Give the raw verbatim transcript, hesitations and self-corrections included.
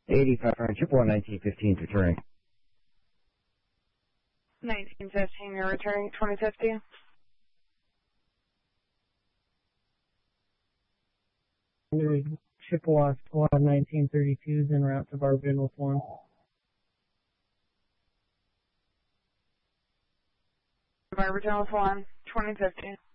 eighty-five hundred, Chippewa nineteen fifteen to returning. nineteen fifteen, you're returning twenty fifty. Chippewa Squad nineteen thirty-two is en route to Barbados one. Barbados one, twenty fifty.